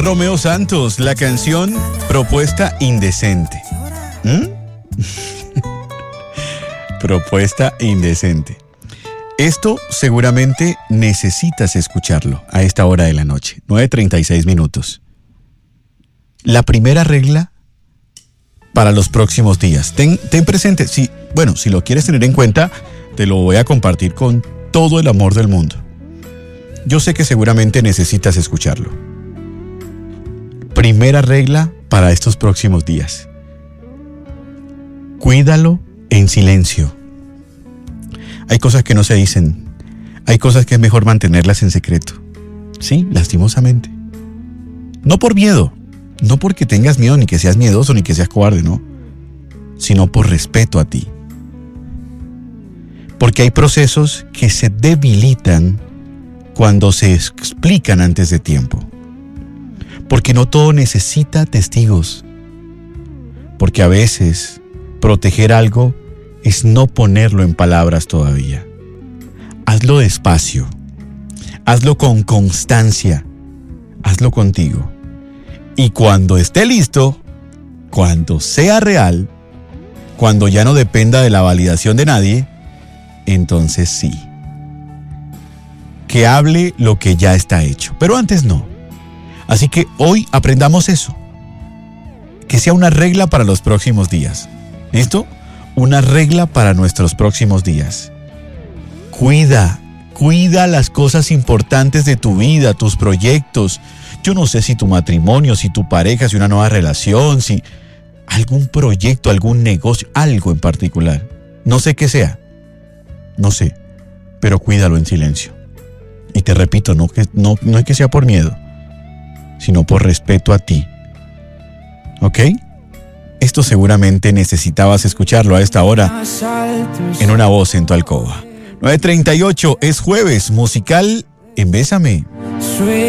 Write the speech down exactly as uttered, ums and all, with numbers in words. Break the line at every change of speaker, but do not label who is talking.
Romeo Santos, la canción Propuesta Indecente. ¿Mm? Propuesta Indecente. Esto seguramente necesitas escucharlo a esta hora de la noche, nueve treinta y seis minutos. La primera regla para los próximos días. Ten, ten presente, si, bueno, si lo quieres tener en cuenta, te lo voy a compartir con todo el amor del mundo. Yo sé que seguramente necesitas escucharlo. Primera regla para estos próximos días. Cuídalo en silencio. Hay cosas que no se dicen. Hay cosas que es mejor mantenerlas en secreto. Sí, lastimosamente. No por miedo. No porque tengas miedo, ni que seas miedoso, ni que seas cobarde, no. Sino por respeto a ti. Porque hay procesos que se debilitan cuando se explican antes de tiempo. Porque no todo necesita testigos. Porque a veces proteger algo es no ponerlo en palabras todavía. Hazlo despacio. Hazlo con constancia. Hazlo contigo. Y cuando esté listo, cuando sea real, cuando ya no dependa de la validación de nadie, entonces sí. Que hable lo que ya está hecho. Pero antes no. Así que hoy aprendamos eso. Que sea una regla para los próximos días. ¿Listo? Una regla para nuestros próximos días. Cuida, cuida las cosas importantes de tu vida, tus proyectos. Yo no sé si tu matrimonio, si tu pareja, si una nueva relación, si algún proyecto, algún negocio, algo en particular. No sé qué sea. No sé. Pero cuídalo en silencio. Y te repito, no, que, no, no es que sea por miedo, sino por respeto a ti. ¿Ok? Esto seguramente necesitabas escucharlo a esta hora en Una Voz en tu alcoba. nueve treinta y ocho, es jueves musical en Bésame.